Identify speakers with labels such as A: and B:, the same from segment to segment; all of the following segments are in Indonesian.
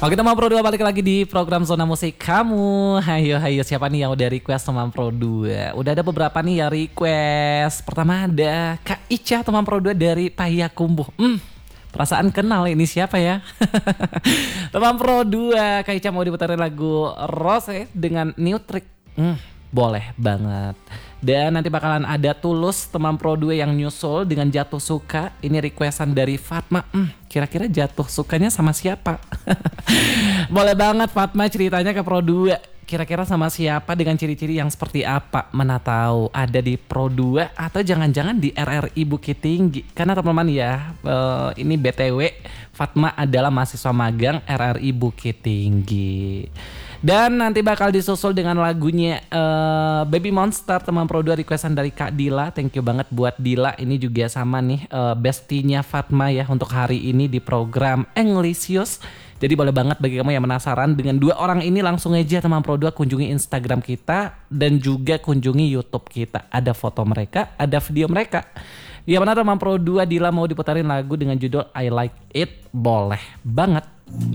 A: Oke teman Pro 2 balik lagi di program Zona Musik kamu. Hayo siapa nih yang udah request teman Pro 2? Udah ada beberapa nih yang request. Pertama ada Kak Ica teman Pro 2 dari Payakumbuh. Perasaan kenal ini siapa ya? Teman Pro 2, Kak Ica mau diputarin lagu Rose dengan New Trick. Boleh banget. Dan nanti bakalan ada Tulus teman Pro 2 yang nyusul dengan Jatuh Suka. Ini requestan dari Fatma. Kira-kira jatuh sukanya sama siapa? Boleh banget Fatma ceritanya ke Pro 2. Kira-kira sama siapa dengan ciri-ciri yang seperti apa? Mana tahu ada di Pro 2 atau jangan-jangan di RRI Bukit Tinggi. Karena teman-teman ya, ini BTW Fatma adalah mahasiswa magang RRI Bukit Tinggi. Dan nanti bakal disusul dengan lagunya Baby Monster teman Pro 2 requestan dari Kak Dila. Thank you banget buat Dila. Ini juga sama nih bestinya Fatma ya untuk hari ini di program Englisius. Jadi boleh banget bagi kamu yang penasaran dengan dua orang ini langsung aja teman Pro 2 kunjungi Instagram kita dan juga kunjungi YouTube kita. Ada foto mereka, ada video mereka. Ya benar teman Pro 2, Dila mau diputarin lagu dengan judul I Like It. Boleh banget.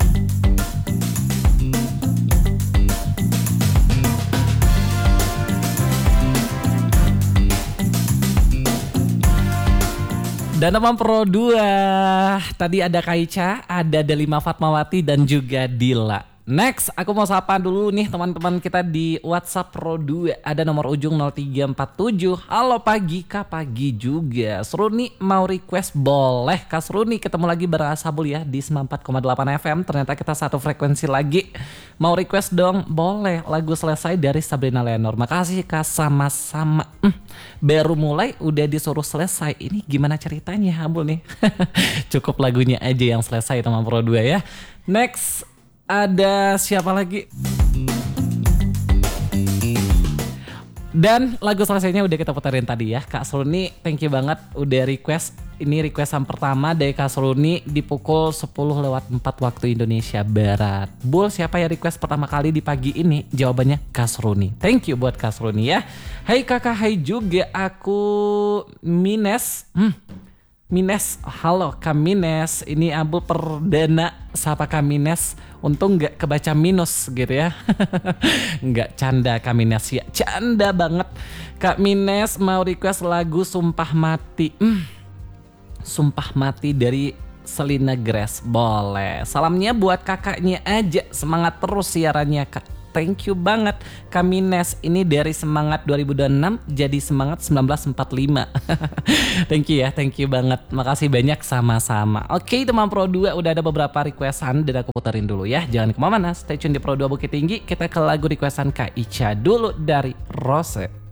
A: Dan teman Pro 2, tadi ada Kaica, ada Delima Fatmawati dan juga Dila. Next, aku mau sapa dulu nih teman-teman kita di WhatsApp Pro 2. Ada nomor ujung 0347. Halo pagi, Kak pagi juga. Seruni mau request boleh. Kak Seruni ketemu lagi berasabul ya di 94,8 FM. Ternyata kita satu frekuensi lagi. Mau request dong? Boleh. Lagu Selesai dari Sabrina Leonor. Makasih Kak, sama-sama. Baru mulai udah disuruh selesai. Ini gimana ceritanya Ambul nih? Cukup lagunya aja yang selesai teman Pro 2 ya. Next. Ada siapa lagi? Dan lagu selesainya udah kita putarin tadi ya. Kak Seruni thank you banget udah request. Ini requestan pertama dari Kak Seruni di pukul 10:04 waktu Indonesia Barat. Bul, siapa yang request pertama kali di pagi ini? Jawabannya Kak Seruni. Thank you buat Kak Seruni ya. Hai kakak, hai juga aku Mines. Mines, halo Kak Mines. Ini Abul perdana sapa Kak Mines. Untung gak kebaca minus gitu ya. Gak canda Kak Mines ya. Canda banget. Kak Mines mau request lagu Sumpah Mati. Sumpah Mati dari Selena Grace. Boleh. Salamnya buat kakaknya aja. Semangat terus siarannya Kak. Thank you banget Kak Mines. Ini dari semangat 2026 jadi semangat 1945. Thank you banget. Makasih banyak sama-sama. Oke teman Pro 2, udah ada beberapa requestan dan aku puterin dulu ya. Jangan kemana-mana, stay tune di Pro 2 Bukit Tinggi. Kita ke lagu requestan Kak Ica dulu dari Rose.